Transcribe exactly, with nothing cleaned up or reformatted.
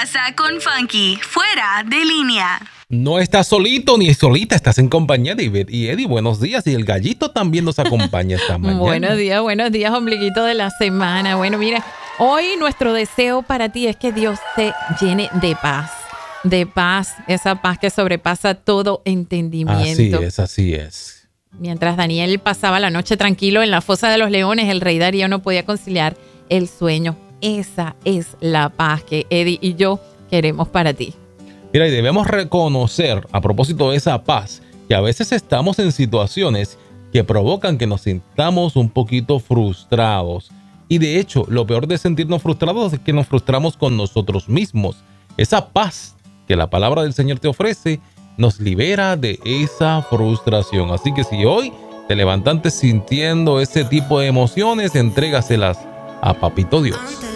casa con Funky, fuera de línea. No estás solito ni solita, estás en compañía de Ivette y Eddie. Buenos días. Y el gallito también nos acompaña esta mañana. Buenos días, buenos días, ombliguito de la semana. Bueno, mira, hoy nuestro deseo para ti es que Dios te llene de paz. De paz, esa paz que sobrepasa todo entendimiento. Así es, así es. Mientras Daniel pasaba la noche tranquilo en la fosa de los leones, el rey Darío no podía conciliar el sueño. Esa es la paz que Eddie y yo queremos para ti. Mira, y debemos reconocer, a propósito de esa paz, que a veces estamos en situaciones que provocan que nos sintamos un poquito frustrados. Y de hecho, lo peor de sentirnos frustrados es que nos frustramos con nosotros mismos. Esa paz que la palabra del Señor te ofrece nos libera de esa frustración. Así que si hoy te levantaste sintiendo ese tipo de emociones, entrégaselas a Papito Dios.